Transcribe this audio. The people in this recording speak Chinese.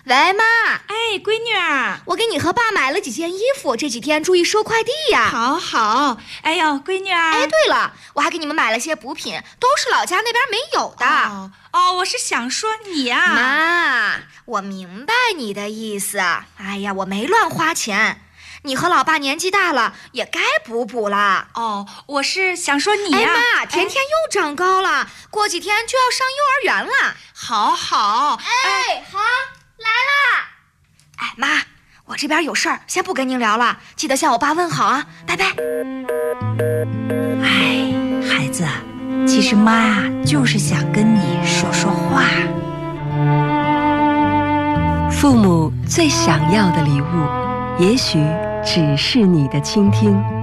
喂，妈。 哎，闺女儿， 我给你和爸买了几件衣服，这几天注意收快递呀。 好好。哎呦，闺女儿。 哎，对了，我还给你们买了些补品，都是老家那边没有的。 我是想说你呀。 妈，我明白你的意思。哎呀，我没乱花钱。你和老爸年纪大了，也该补了。 我是想说你呀。 哎妈，甜甜又长高了，过几天就要上幼儿园了。 好。 好，来啦。哎妈，我这边有事儿，先不跟您聊了，记得向我爸问好啊，拜拜。 哎，孩子，其实妈呀，就是想跟你说说话。 父母最想要的礼物，也许只是你的倾听。